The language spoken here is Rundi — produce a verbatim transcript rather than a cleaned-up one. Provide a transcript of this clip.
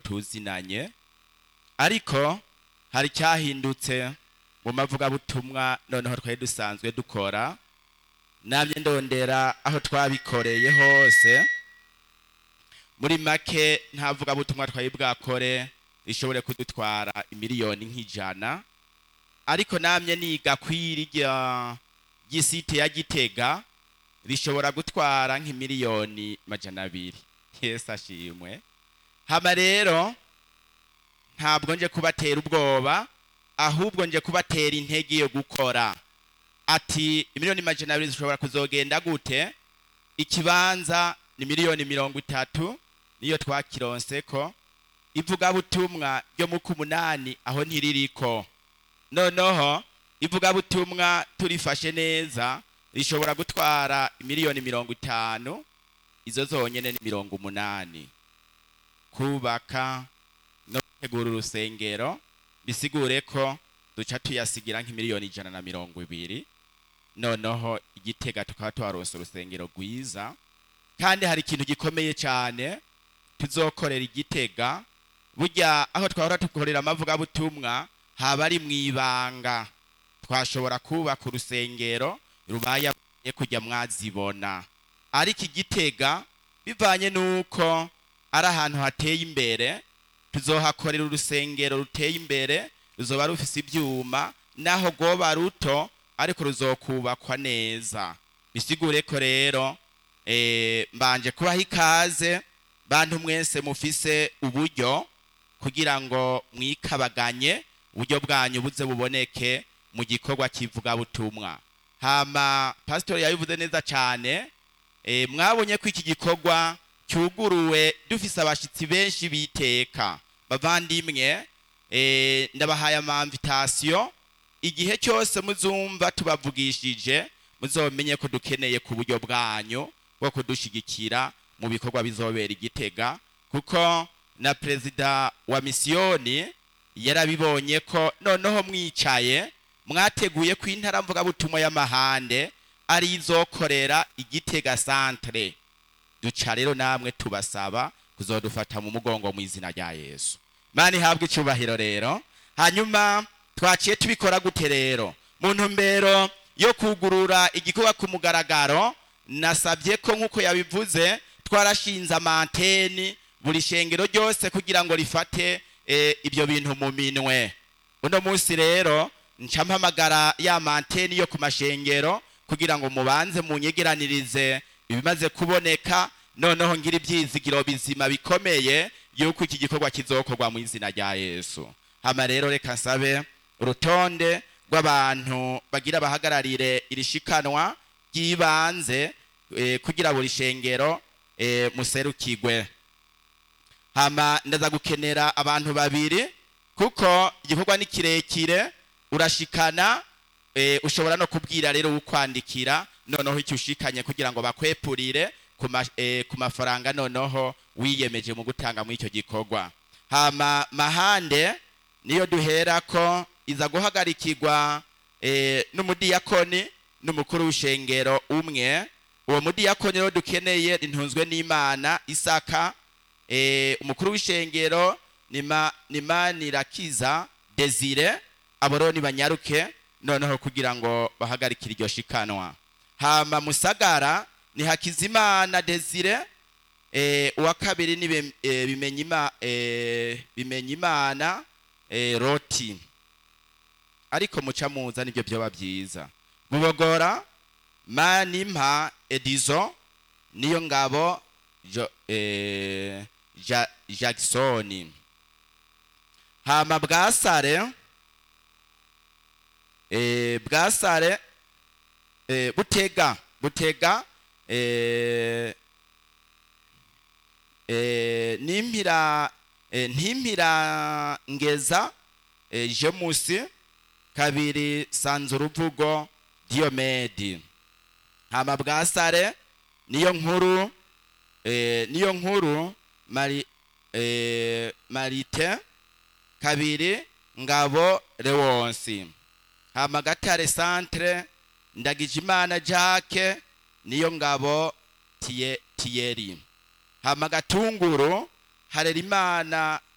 tuzinanye, ariko hari cyahindutse mu mavugabutumwa noneho twari dusanzwe dukora. Namye ndondera aho twabikoreye hose, muri make nta vugabutumwa twari bwakore rishobore kudutwara imiliyoni nk'ijana, ariko namye niga kwirya gisite ya Gitega rishobora gutwara nk'imiliyoni majana abiri. Yesu ashimwe. Hama rero ntabwo nje kubatera ubwoba, ahubwo nje kubatera intege yo gukora. Ati imiliyoni majana abiri zishobora kuzogenda gute? Ikibanza ni miliyoni mirongo itatu niyo twakironseko. Ivugabutumwa ryo mu kumunani aho ntiririko. Noneho ivugabutumwa turifashe neza rishobora gutwara imiliyoni mirongo itanu, izo zonyene ni mirongo umunani. Kubaka no gutegura urusengero bisigure ko duca tuyasigira nk'imiliyoni ijana na mirongo ibiri. Noneho Igitega tukaba twaronse urusengero rwiza, kandi hari ikintu gikomeye cyane tuzokorera Igitega. Burya aho twahora tukorera amavugabutumwa haba ari mwibanga, twashobora kubaka urusengero rubaye kujya mwazibona, ariko Igitega bivanye nuko ari ahantu hateye imbere, tuzohakorera urusengero ruteye imbere, ruzoba rufise ibyuma, naho goba ruto ariko ruzokubakwa neza. Bisigure ko rero eh mbanje kubaha ikaze bantu mwese mufise uburyo, kugira ngo mwikabaganye uburyo bwanyu buze buboneke mu gikorwa kivuga butumwa. Hama pastor yabivuze neza cyane, e, mwabonye ko iki gikorwa cyuguruwe dufise abashitsi benshi biteka. Bavandimwe, e, ndabahaye ama invitation, igihe cyose muzumva tubavugishije muzomenye ko dukeneye ku buryo bwanyu bwo kudushigikira mu bikorwa bizobera Igitega, kuko na perezida wa misiyoni yarabibonye ko noneho mwicaye mwateguye ko intara mvuga butumwa y'amahande ari izokorera Igitega centre. Duca rero namwe tubasaba kuzodufata mu mugongo mu izina rya Yesu. Mani habwe icyubahiro rero. Hanyuma twaciye tubikora gute rero? Mu ntumbero yo kugurura igikorwa ku mugaragaro, nasabye ko nkuko yabivuze twarashinze amanteni buri shengero ryose kugira ngo rifate e, ibyo bintu mu minwe. Uno munsi rero nca mpamagara ya manteni yo ku mashengero kugira ngo mubanze munyegeranirize ibimaze kuboneka, noneho ngira ibyizigiro bizima bikomeye yuko iki gikorwa kizokorwa mu izina rya Yesu. Hama rero reka nsabe urutonde rw'abantu bagira bahagararire irishikanwa ry'ibanze e, kugira buri shengero e, muserukigwe. Hama ndaza gukenera abantu babiri, kuko igikorwa ni kirekire, urashikana e, ushobora no kubwira rero ukwandikira noneho icyo ushikanye kugira ngo bakwepurire kuma, e, ku mafaranga noneho wiyemeje mu gutanga mu icyo gikorwa. Hama mahande niyo duhera ko iza guhagarikirwa e, n'umudiyakoni n'umukuru w'ishengero umwe. Uwo mudiyakoni rero dukeneye intunzwe n'Imana Isaka. E, umukuru w'ishengero nima Nimanirakiza Desire, aboroni banyaruke noneho kugira ngo bahagarikire iryo shikanwa. Hama Musagara ni Hakizimana Desire, e, uwa kabiri ni e, Bimenyima e, Bimenyimana e, Roti, ariko muca muza nibyo byoba byiza. Mubogora Manimpa Edizo, niyo ngabo jo, e, ja, Jackson. Hama Bwasare e, Bwasare e, Butega Butega e, e, Nimpira e, Ntimpira Ngeza e, Jemusi kabiri Sanzuruvugo Diomedi. Hama Bwasare niyo nkuru e, niyo nkuru Mari e, Marite kabiri Ngabo Lewonsi. Hama Gatare centre Ndagijimana Jacques niyo Ngabo Tiye Tieri. Hama Gatunguru Harerimana